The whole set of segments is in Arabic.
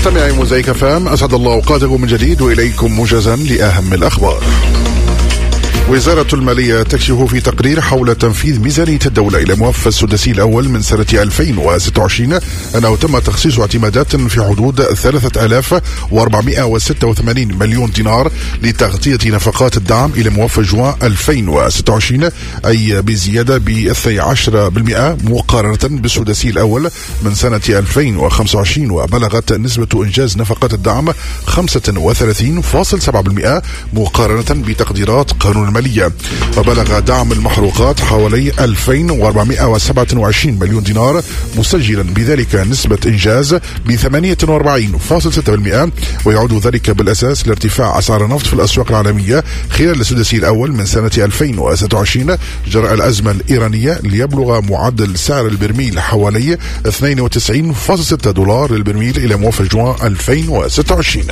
مستمعي موزايك فام، أسعد الله أوقاتكم من جديد وإليكم موجزا لأهم الأخبار. وزارة المالية تكشف في تقرير حول تنفيذ ميزانية الدولة إلى موفى السداسي الأول من سنة 2026 أنه تم تخصيص اعتمادات في حدود 3486 مليون دينار لتغطية نفقات الدعم إلى موفى جوان 2026، أي بزيادة ب 12% مقارنة بالسداسي الأول من سنة 2025. وبلغت نسبة إنجاز نفقات الدعم 35.7% مقارنة بتقديرات قانون المالية. وبلغ دعم المحروقات حوالي 2427 مليون دينار، مسجلا بذلك نسبة إنجاز ب 48.6%، ويعود ذلك بالأساس لارتفاع أسعار النفط في الأسواق العالمية خلال السداسي الأول من سنة 2026 جراء الأزمة الإيرانية، ليبلغ معدل سعر البرميل حوالي 92.6 دولار للبرميل إلى موفى جوان 2026.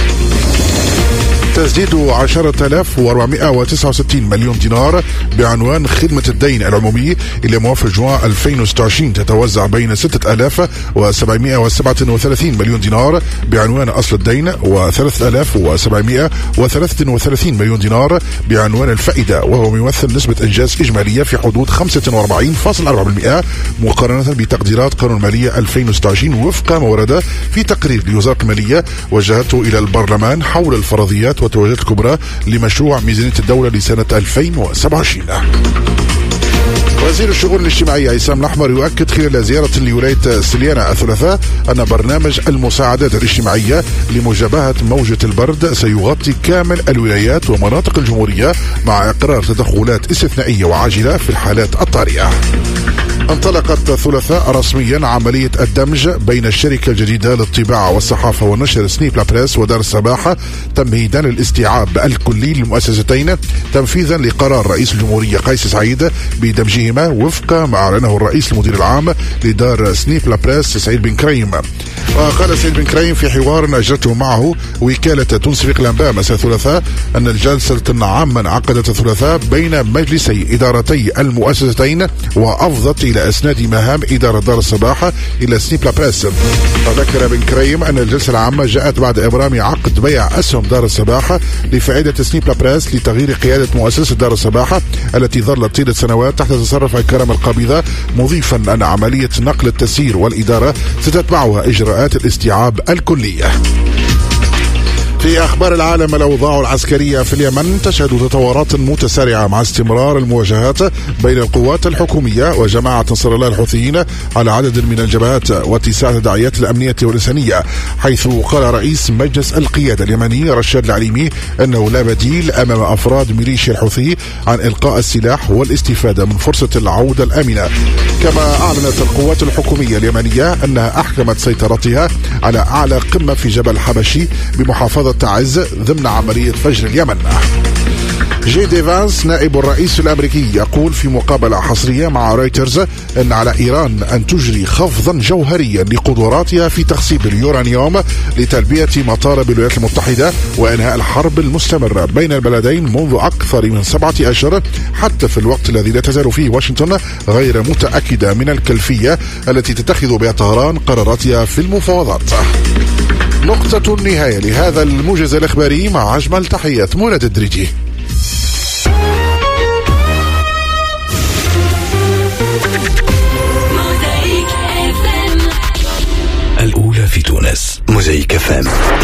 تسديد 10,469 مليون دينار بعنوان خدمة الدين العمومي إلى موفى جوان 2026 تتوزع بين 6,737 مليون دينار بعنوان أصل الدين و3,733 مليون دينار بعنوان الفائدة، وهو يمثل نسبة إنجاز إجمالية في حدود 45.4% مقارنة بتقديرات قانون المالية 2026 وفق ما ورد في تقرير لوزارة المالية وجهته إلى البرلمان حول الفرضيات والتوجيهات الكبرى لمشروع ميزانية الدولة لسنة 2027. وزير الشؤون الاجتماعية عصام الأحمر يؤكد خلال زيارة لولاية سليانة الثلاثاء أن برنامج المساعدات الاجتماعية لمجابهة موجة البرد سيغطي كامل الولايات ومناطق الجمهورية مع إقرار تدخلات استثنائية وعاجلة في الحالات الطارئة. انطلقت الثلاثاء رسميا عملية الدمج بين الشركة الجديدة للطباعة والصحافة والنشر سنيب لابريس ودار السباحة تمهيدا للاستيعاب الكلي للمؤسستين تنفيذا لقرار رئيس الجمهورية قيس سعيد بدمجهما وفق ما أعلنه الرئيس المدير العام لدار سنيب لابريس سعيد بن كريم. وقال سعيد بن كريم في حوار أجرته معه وكالة تنسيق الأنباء مساء الثلاثاء أن الجلسة عاما عقدت الثلاثاء بين مجلسي إدارتي المؤسستين وأفضت إلى إسناد مهام إدارة دار الصباحة إلى سنيب لابريس. وذكر بن كريم أن الجلسة العامة جاءت بعد إبرام عقد بيع أسهم دار الصباحة لفائدة سنيب لابريس لتغيير قيادة مؤسسة دار الصباحة التي ظلت طيلة سنوات تحت تصرف الكرم القابضة، مضيفا أن عملية نقل التسيير والإدارة ستتبعها إجراءات الاستيعاب الكلية. في أخبار العالم، الأوضاع العسكرية في اليمن تشهد تطورات متسارعة مع استمرار المواجهات بين القوات الحكومية وجماعة نصر الله الحوثيين على عدد من الجبهات واتساع التداعيات الأمنية والإنسانية، حيث قال رئيس مجلس القيادة اليمني رشاد العليمي أنه لا بديل أمام أفراد ميليشيا الحوثي عن إلقاء السلاح والاستفادة من فرصة العودة الآمنة. كما أعلنت القوات الحكومية اليمنية أنها أحكمت سيطرتها على أعلى قمة في جبل حبشي بمحافظة تعز ضمن عملية فجر اليمن. جي دي فانس نائب الرئيس الأمريكي يقول في مقابلة حصرية مع رويترز أن على إيران أن تجري خفضا جوهريا لقدراتها في تخصيب اليورانيوم لتلبية مطالب الولايات المتحدة وإنهاء الحرب المستمرة بين البلدين منذ أكثر من 7 أشهر، حتى في الوقت الذي لا تزال فيه واشنطن غير متأكدة من الكيفية التي تتخذ بها طهران قراراتها في المفاوضات. نقطة النهاية لهذا الموجز الإخباري مع أجمل تحيات مراد الدريجي. الأولى في تونس موزايك فام.